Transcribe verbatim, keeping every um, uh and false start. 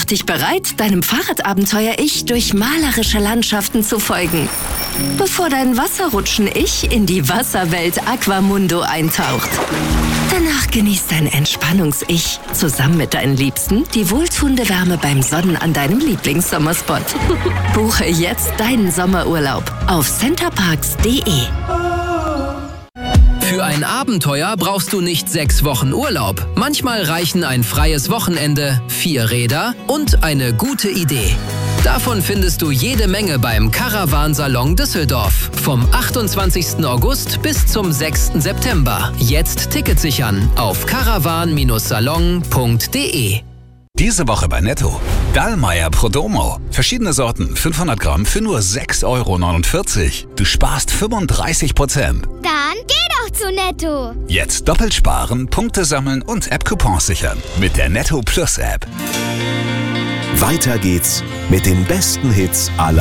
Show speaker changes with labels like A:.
A: Mach dich bereit, deinem Fahrradabenteuer-Ich durch malerische Landschaften zu folgen, bevor dein Wasserrutschen-Ich in die Wasserwelt Aquamundo eintaucht. Danach genießt dein Entspannungs-Ich zusammen mit deinen Liebsten die wohltuende Wärme beim Sonnen an deinem Lieblingssommerspot. Buche jetzt deinen Sommerurlaub auf centerparks punkt de.
B: Für ein Abenteuer brauchst du nicht sechs Wochen Urlaub. Manchmal reichen ein freies Wochenende, vier Räder und eine gute Idee. Davon findest du jede Menge beim Caravan-Salon Düsseldorf. Vom achtundzwanzigsten August bis zum sechsten September. Jetzt Ticket sichern auf caravan salon punkt de.
C: Diese Woche bei Netto. Dallmayr Prodomo. Verschiedene Sorten, fünfhundert Gramm für nur sechs Euro neunundvierzig. Du sparst fünfunddreißig Prozent.
D: Dann geh doch zu Netto.
C: Jetzt doppelt sparen, Punkte sammeln und App-Coupons sichern. Mit der Netto Plus App.
E: Weiter geht's mit den besten Hits aller